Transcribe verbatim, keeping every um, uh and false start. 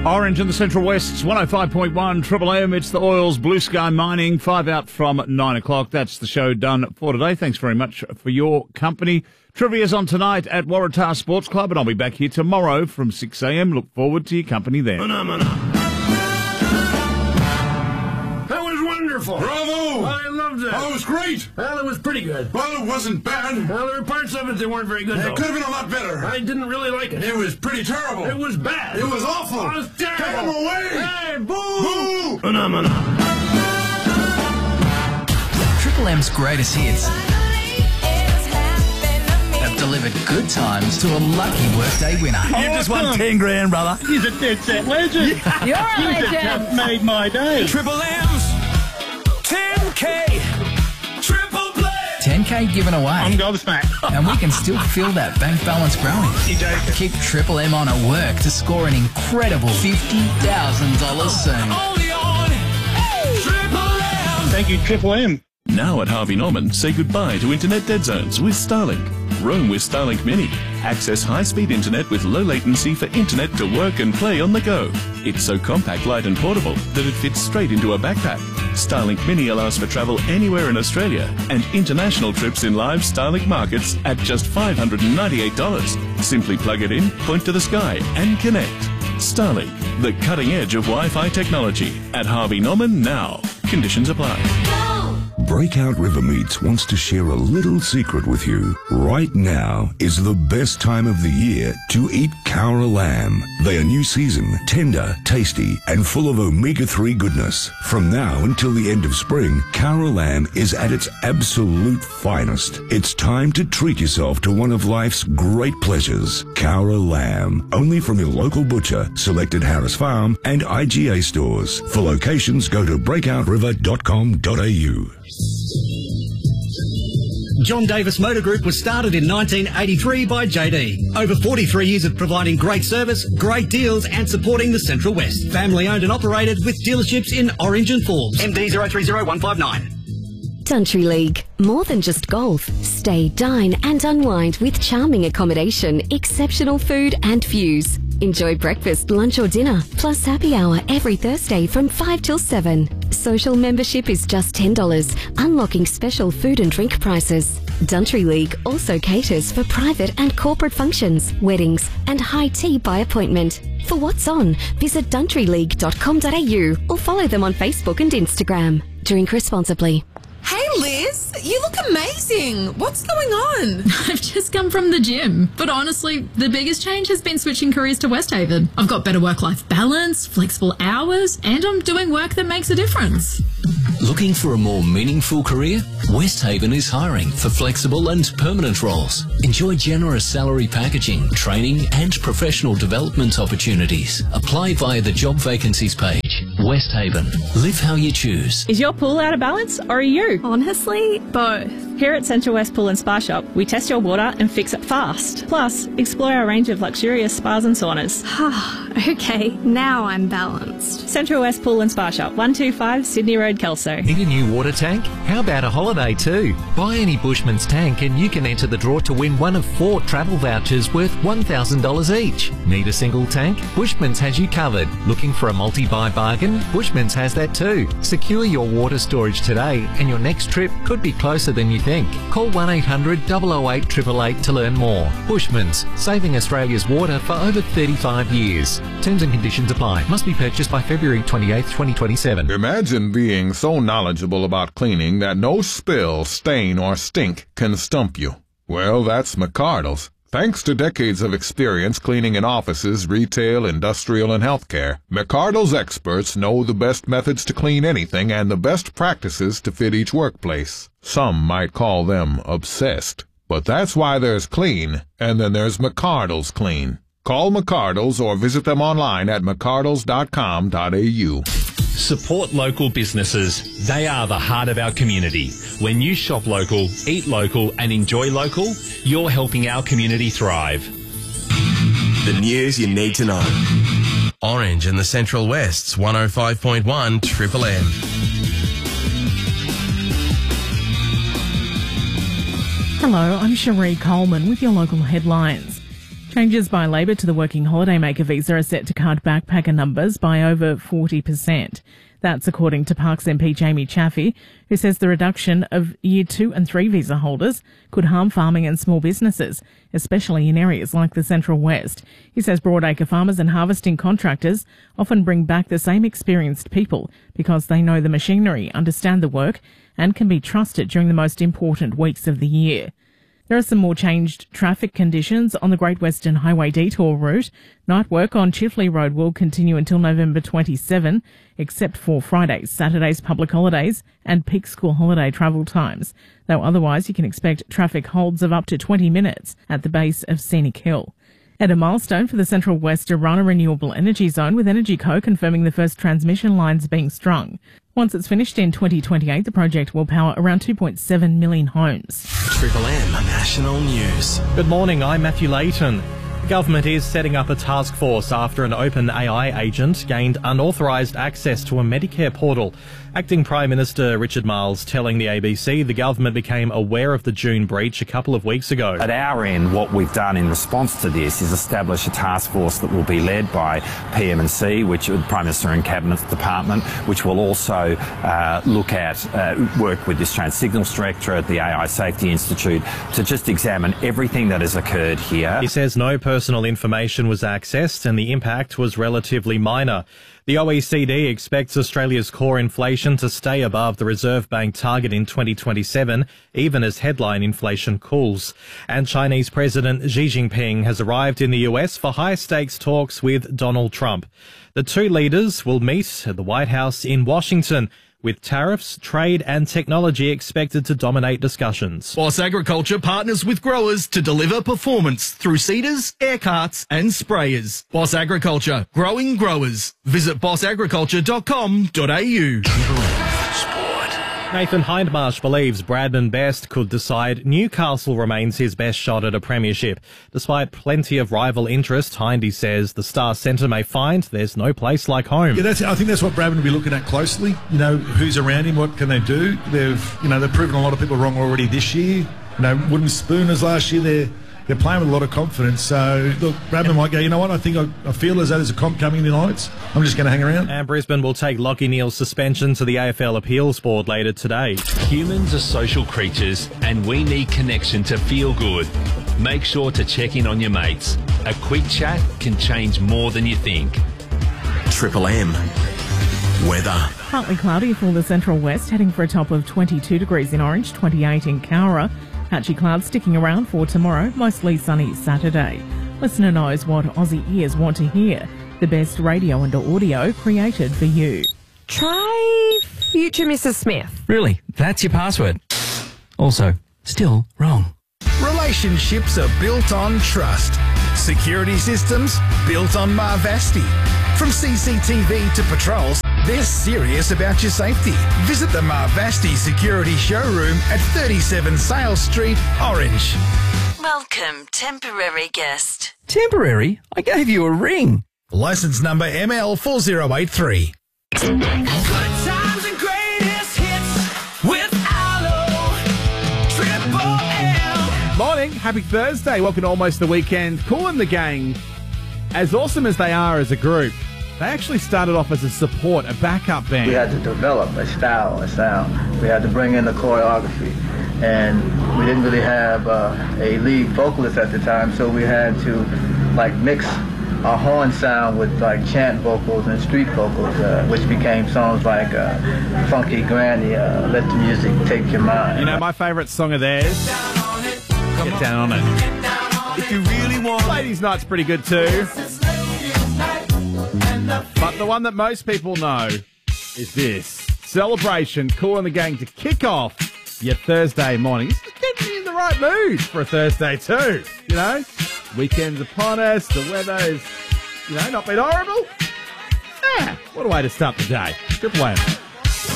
Orange in the Central West, one oh five point one Triple M. It's the Oils, Blue Sky Mining, five out from nine o'clock. That's the show done for today. Thanks very much for your company. Trivia's on tonight at Waratah Sports Club, and I'll be back here tomorrow from six a.m. Look forward to your company there. That was wonderful. Bravo! I loved that. Oh, it was great. Well, it was pretty good. Well, it wasn't bad. Well, there were parts of it that weren't very good, It though. could have been a lot better. I didn't really like it. It was pretty terrible. It was bad. It was awful. It was terrible. Take 'em away. Hey, boo! Boo! Phenomena. Triple M's greatest hits have delivered good times to a lucky workday winner. You've just won ten grand, brother. He's a dead set legend. You're a He's just made my day. Triple M's ten K. Triple play. ten K given away. I'm gobsmacked. And we can still feel that bank balance growing. You joking? Keep Triple M on at work to score an incredible fifty thousand dollars soon. Only on Triple M. Thank you, Triple M. Now at Harvey Norman, say goodbye to internet dead zones with Starlink. Roam with Starlink Mini. Access high-speed internet with low latency for internet to work and play on the go. It's so compact, light and portable that it fits straight into a backpack. Starlink Mini allows for travel anywhere in Australia and international trips in live Starlink markets at just five hundred ninety-eight dollars. Simply plug it in, point to the sky and connect. Starlink, the cutting edge of Wi-Fi technology. At Harvey Norman now. Conditions apply. Breakout River Meats wants to share a little secret with you. Right now is the best time of the year to eat Cowra lamb. They are new season, tender, tasty, and full of omega three goodness. From now until the end of spring, Cowra lamb is at its absolute finest. It's time to treat yourself to one of life's great pleasures. Cowra lamb, only from your local butcher, selected Harris Farm and I G A stores. For locations, go to breakout river dot com dot a u. John Davis Motor Group was started in nineteen eighty-three by J D. Over forty-three years of providing great service, great deals and supporting the Central West. Family owned and operated with dealerships in Orange and Forbes. M D zero three zero one five nine. Country League. More than just golf. Stay, dine and unwind with charming accommodation, exceptional food and views. Enjoy breakfast, lunch or dinner, plus happy hour every Thursday from five till seven. Social membership is just ten dollars, unlocking special food and drink prices. Country League also caters for private and corporate functions, weddings and high tea by appointment. For what's on, visit country league dot com dot a u or follow them on Facebook and Instagram. Drink responsibly. Hey Liz, you look amazing. What's going on? I've just come from the gym. But honestly, the biggest change has been switching careers to Westhaven. I've got better work-life balance, flexible hours, and I'm doing work that makes a difference. Looking for a more meaningful career? Westhaven is hiring for flexible and permanent roles. Enjoy generous salary packaging, training and professional development opportunities. Apply via the job vacancies page. Westhaven. Live how you choose. Is your pool out of balance or are you? Honestly, both. Here at Central West Pool and Spa Shop, we test your water and fix it fast. Plus, explore our range of luxurious spas and saunas. Okay, now I'm balanced. Central West Pool and Spa Shop, one two five Sydney Road, Kelso. Need a new water tank? How about a holiday too? Buy any Bushman's tank and you can enter the draw to win one of four travel vouchers worth one thousand dollars each. Need a single tank? Bushman's has you covered. Looking for a multi-buy bargain? Bushman's has that too. Secure your water storage today and your next trip could be closer than you think. Call one eight hundred, double oh eight, eight eight eight to learn more. Bushman's, saving Australia's water for over thirty-five years. Terms and conditions apply. Must be purchased by February twenty-eighth, twenty twenty-seven. Imagine being so knowledgeable about cleaning that no spill, stain, or stink can stump you. Well, that's McCardle's. Thanks to decades of experience cleaning in offices, retail, industrial, and healthcare, McCardle's experts know the best methods to clean anything and the best practices to fit each workplace. Some might call them obsessed. But that's why there's clean, and then there's McCardle's Clean. Call McCardle's or visit them online at mccardles dot com dot a u. Support local businesses. They are the heart of our community. When you shop local, eat local and enjoy local, you're helping our community thrive. The news you need to know. Orange in the Central West's one oh five point one Triple M. Hello, I'm Cherie Coleman with your local headlines. Changes by Labor to the Working Holidaymaker visa are set to cut backpacker numbers by over forty percent. That's according to Parks M P Jamie Chaffey, who says the reduction of Year two and three visa holders could harm farming and small businesses, especially in areas like the Central West. He says broadacre farmers and harvesting contractors often bring back the same experienced people because they know the machinery, understand the work, and can be trusted during the most important weeks of the year. There are some more changed traffic conditions on the Great Western Highway detour route. Night work on Chifley Road will continue until November twenty-seventh, except for Fridays, Saturdays, public holidays and peak school holiday travel times. Though otherwise you can expect traffic holds of up to twenty minutes at the base of Scenic Hill. At a milestone for the Central West Arana Renewable Energy Zone, with Energy Co confirming the first transmission lines being strung. Once it's finished in twenty twenty-eight, the project will power around two point seven million homes. Triple M National News. Good morning, I'm Matthew Layton. The government is setting up a task force after an open A I agent gained unauthorised access to a Medicare portal. Acting Prime Minister Richard Marles telling the A B C the government became aware of the June breach a couple of weeks ago. At our end, what we've done in response to this is establish a task force that will be led by P M and C, which is the Prime Minister and Cabinet Department, which will also uh, look at, uh, work with the Australian Signals Directorate, the A I Safety Institute, to just examine everything that has occurred here. He says no personal information was accessed and the impact was relatively minor. The O E C D expects Australia's core inflation to stay above the Reserve Bank target in twenty twenty-seven, even as headline inflation cools. And Chinese President Xi Jinping has arrived in the U S for high-stakes talks with Donald Trump. The two leaders will meet at the White House in Washington, with tariffs, trade and technology expected to dominate discussions. Boss Agriculture partners with growers to deliver performance through seeders, air carts and sprayers. Boss Agriculture, growing growers. Visit boss agriculture dot com dot a u. Nathan Hindmarsh believes Bradman Best could decide Newcastle remains his best shot at a premiership. Despite plenty of rival interest, Hindy says the Star Centre may find there's no place like home. Yeah, that's, I think that's what Bradman will be looking at closely. You know, who's around him, what can they do? They've, you know, they've proven a lot of people wrong already this year. You know, wooden spooners last year, they're They're playing with a lot of confidence. So, look, Bradman might go, you know what, I think I, I feel as though there's a comp coming tonight. I'm just going to hang around. And Brisbane will take Lachie Neale's suspension to the A F L Appeals Board later today. Humans are social creatures and we need connection to feel good. Make sure to check in on your mates. A quick chat can change more than you think. Triple M. Weather. Partly cloudy for the Central West, heading for a top of twenty-two degrees in Orange, twenty-eight in Cowra. Patchy clouds sticking around for tomorrow, mostly sunny Saturday. Listener knows what Aussie ears want to hear. The best radio and audio created for you. Try future Missus Smith. Really? That's your password? Also, still wrong. Relationships are built on trust. Security systems built on Marvasti. From C C T V to patrols, they're serious about your safety. Visit the Marvasti Security Showroom at thirty-seven Sales Street, Orange. Welcome, temporary guest. Temporary? I gave you a ring. License number M L four zero eight three. Good times and greatest hits with Aloe. Triple M. Morning, happy Thursday. Welcome to Almost the Weekend. Kool and the Gang, as awesome as they are as a group, they actually started off as a support, a backup band. We had to develop a style, a sound. We had to bring in the choreography. And we didn't really have uh, a lead vocalist at the time, so we had to like mix our horn sound with like chant vocals and street vocals, uh, which became songs like uh, Funky Granny, uh, Let the Music Take Your Mind. You know, my favourite song of theirs, Get Down on It. If you really want. Ladies Night's pretty good too. But the one that most people know is this. Celebration, Kool and the Gang to kick off your Thursday morning. This is getting you in the right mood for a Thursday too, you know? Weekend's upon us, the weather is, you know, not been horrible. Yeah, what a way to start the day. Triple M.